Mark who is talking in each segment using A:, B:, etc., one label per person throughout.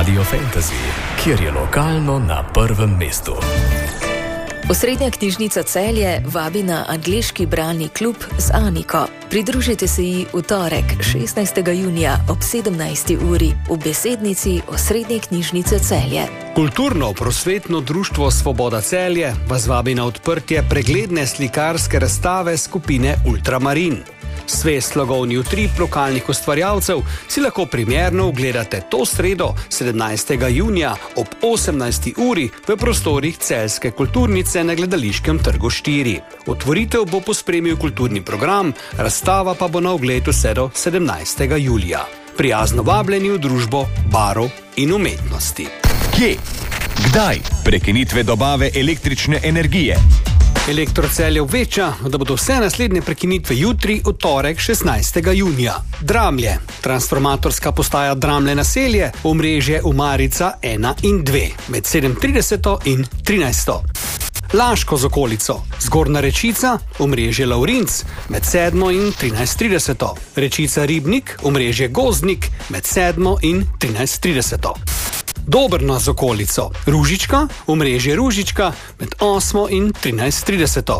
A: Radio Fantasy, kjer je lokalno na prvem mestu.
B: Osrednja knjižnica Celje vabi na angleški bralni klub z Aniko. Pridružite se ji v torek, 16. junija ob 17. uri v besednici Osrednje knjižnice Celje.
C: Kulturno-prosvetno društvo Svoboda Celje vas vabi na odprtje pregledne slikarske razstave skupine Ultramarin. Svest slogovni utrip lokalnih ustvarjalcev si lahko primerno ogledate to sredo, 17. junija ob 18. uri v prostorih Celjske kulturnice na Gledališkem trgu 4. Otvoritev bo pospremil kulturni program, razstava pa bo na ogled vse do 17. julija. Prijazno vabljeni v družbo barov in umetnosti.
D: Kje? Kdaj? Prekinitve dobave električne energije.
C: Elektro Celje obvešča, da bodo vse naslednje prekinitve jutri v torek 16. junija. Dramlje. Transformatorska postaja Dramlje naselje, omrežje Umarica 1 in 2 med 7:30 in 13. Laško z okolico. Zgornja Rečica, omrežje Laurinc med 7 in 13:30. Rečica Ribnik, omrežje Gozdnik med 7 in 13:30. Dobrna z okolico. Ružička, omrežje Ružička med 8 in 13:30.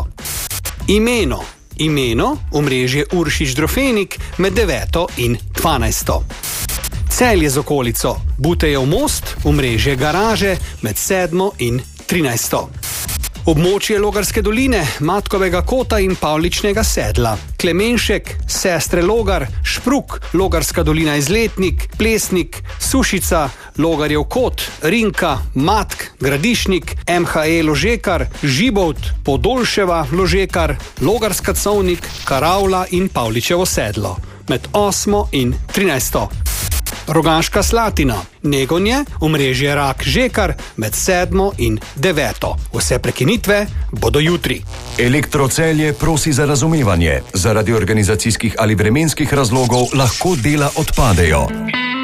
C: Imeno, omrežje Uršič-Drofenik med 9 in 12. Celje z okolico. Butejev most, omrežje Garaže med 7 in 13. Območje Logarske doline, Matkovega kota in Pavličnega sedla. Klemenšek, Sestre Logar, Špruk, Logarska dolina Izletnik, Plesnik, Sušica, Logarjev kot, Rinka, Matk, Gradišnik, MHE Ložekar, Žibovt, Podolševa Ložekar, Logarska Covnik, Karavla in Pavličevo sedlo. Med 8 in 13. Rogaška Slatina, Negonje, omrežje Rak Žekar med 7 in 9. Vse prekinitve bodo jutri.
D: Elektro Celje prosi za razumevanje. Zaradi organizacijskih ali vremenskih razlogov lahko dela odpadejo.